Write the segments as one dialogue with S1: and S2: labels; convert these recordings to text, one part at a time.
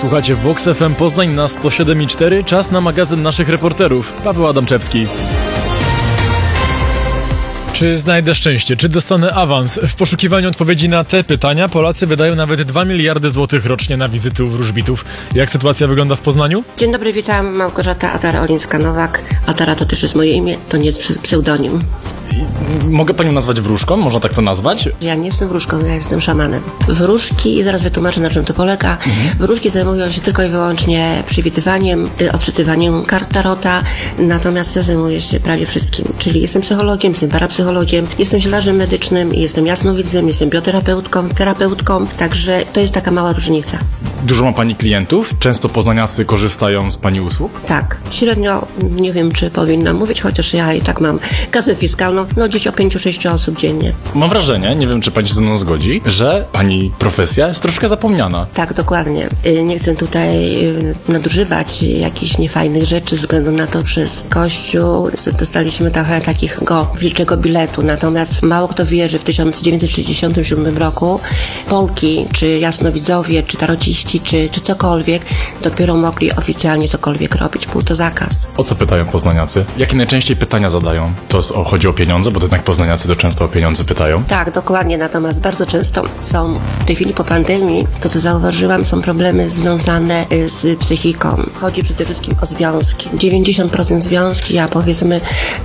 S1: Słuchacie Vox FM Poznań na 107,4. Czas na magazyn naszych reporterów. Paweł Adamczewski. Czy znajdę szczęście? Czy dostanę awans? W poszukiwaniu odpowiedzi na te pytania Polacy wydają nawet 2 miliardy złotych rocznie na wizyty u wróżbitów. Jak sytuacja wygląda w Poznaniu?
S2: Dzień dobry, witam. Małgorzata Atara Olińska-Nowak. Atara to też jest moje imię, to nie jest pseudonim.
S1: Mogę panią nazwać wróżką? Można tak to nazwać?
S2: Ja nie jestem wróżką, ja jestem szamanem. Wróżki, i zaraz wytłumaczę, na czym to polega. Wróżki zajmują się tylko i wyłącznie przewidywaniem, odczytywaniem kart tarota, natomiast ja zajmuję się prawie wszystkim. Czyli jestem psychologiem, jestem parapsychologiem, jestem zielarzem medycznym, jestem jasnowidzem, jestem bioterapeutką, terapeutką, także to jest taka mała różnica.
S1: Dużo ma pani klientów? Często poznaniacy korzystają z pani usług?
S2: Tak, średnio, nie wiem czy powinnam mówić, chociaż ja i tak mam kasę fiskalną, gdzieś o 5-6 osób dziennie.
S1: Mam wrażenie, nie wiem czy pani się ze mną zgodzi, że pani profesja jest troszkę zapomniana.
S2: Tak, dokładnie. Nie chcę tutaj nadużywać jakichś niefajnych rzeczy ze względu na to, przez Kościół dostaliśmy trochę takiego wilczego biletu, natomiast mało kto wie, że w 1967 roku Polki, czy jasnowidzowie, czy tarociści, czy cokolwiek, dopiero mogli oficjalnie cokolwiek robić. Był to zakaz.
S1: O co pytają poznaniacy? Jakie najczęściej pytania zadają? Chodzi o pieniądze, bo to jednak poznaniacy to często o pieniądze pytają.
S2: Tak, dokładnie, natomiast bardzo często są w tej chwili po pandemii, to co zauważyłam, są problemy związane z psychiką. Chodzi przede wszystkim o związki. 90% związki, a powiedzmy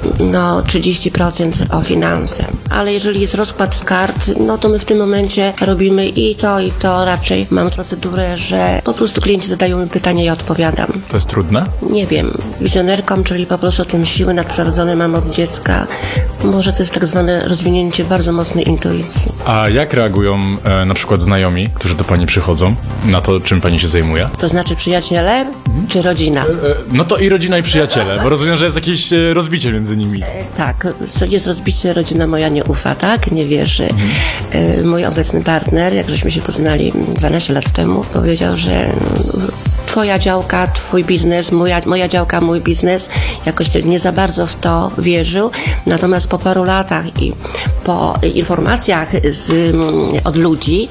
S2: 30% o finanse. Ale jeżeli jest rozkład kart, to my w tym momencie robimy i to raczej mam procedurę, że po prostu klienci zadają mi pytania i ja odpowiadam.
S1: To jest trudne?
S2: Nie wiem. Wizjonerką, czyli po prostu ten siły nadprzyrodzone mam od dziecka. Może to jest tak zwane rozwinięcie bardzo mocnej intuicji.
S1: A jak reagują na przykład znajomi, którzy do pani przychodzą, na to, czym pani się zajmuje?
S2: To znaczy przyjaciele czy rodzina?
S1: No to i rodzina, i przyjaciele, bo rozumiem, że jest jakieś rozbicie między nimi.
S2: Tak, co jest rozbicie, rodzina moja nie ufa, tak? Nie wierzy. Mój obecny partner, jak żeśmy się poznali 12 lat temu, powiedział, że twoja działka, twój biznes, moja działka, mój biznes. Jakoś nie za bardzo w to wierzył. Natomiast po paru latach i po informacjach od ludzi,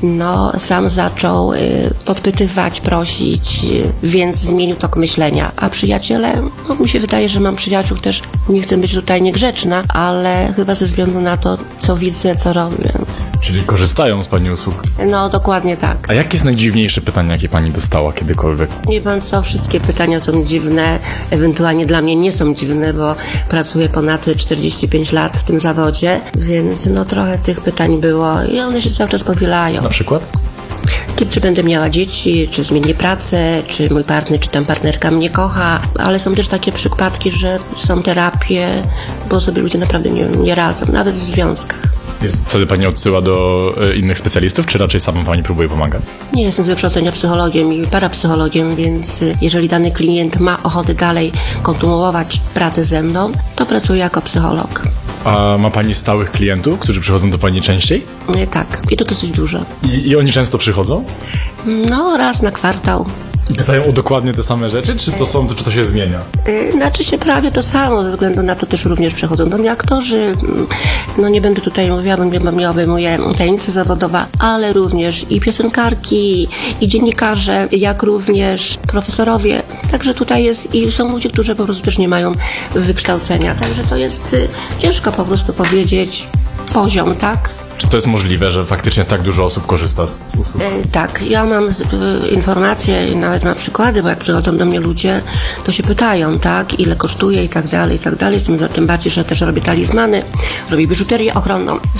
S2: sam zaczął podpytywać, prosić, więc zmienił tok myślenia. A przyjaciele, mi się wydaje, że mam przyjaciół też, nie chcę być tutaj niegrzeczna, ale chyba ze względu na to, co widzę, co robię.
S1: Czyli korzystają z pani usług?
S2: No, dokładnie tak.
S1: A jakie jest najdziwniejsze pytanie, jakie pani dostała kiedykolwiek?
S2: Wie pan co, wszystkie pytania są dziwne, ewentualnie dla mnie nie są dziwne, bo pracuję ponad 45 lat w tym zawodzie, więc trochę tych pytań było i one się cały czas powielają.
S1: Na przykład?
S2: Czy będę miała dzieci, czy zmienię pracę, czy mój partner, czy tam partnerka mnie kocha, ale są też takie przypadki, że są terapie, bo sobie ludzie naprawdę nie radzą, nawet w związkach.
S1: Wtedy pani odsyła do innych specjalistów, czy raczej sama pani próbuje pomagać?
S2: Nie jestem z wykształcenia psychologiem i parapsychologiem, więc jeżeli dany klient ma ochotę dalej kontynuować pracę ze mną, to pracuję jako psycholog.
S1: A ma pani stałych klientów, którzy przychodzą do pani częściej?
S2: Tak, i to dosyć dużo.
S1: I oni często przychodzą?
S2: Raz na kwartał.
S1: I pytają o dokładnie te same rzeczy, czy to się zmienia?
S2: Znaczy się prawie to samo, ze względu na to też również przychodzą do mnie aktorzy. Nie będę tutaj mówiła, bo nie obejmuję tajemnica zawodowa, ale również i piosenkarki, i dziennikarze, jak również profesorowie. Także tutaj jest i są ludzie, którzy po prostu też nie mają wykształcenia. Także to jest ciężko po prostu powiedzieć poziom, tak?
S1: Czy to jest możliwe, że faktycznie tak dużo osób korzysta z usług?
S2: Tak, ja mam informacje i nawet mam przykłady, bo jak przychodzą do mnie ludzie, to się pytają, tak, ile kosztuje i tak dalej, i tak dalej. Tym bardziej, że też robię talizmany, robię biżuterię ochronną.